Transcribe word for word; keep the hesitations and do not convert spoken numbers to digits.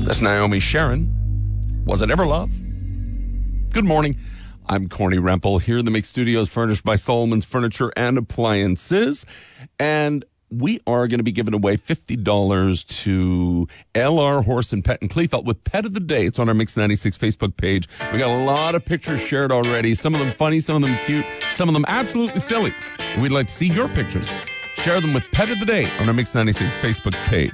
That's Naomi Sharon. Was it ever love? Good morning. I'm Corny Rempel here in the Mix Studios, furnished by Solomon's Furniture and Appliances. And we are going to be giving away fifty dollars to L R Horse and Pet in Cleethal with Pet of the Day. It's on our Mix ninety-six Facebook page. We got a lot of pictures shared already. Some of them funny, some of them cute, some of them absolutely silly. We'd like to see your pictures. Share them with Pet of the Day on our Mix ninety-six Facebook page.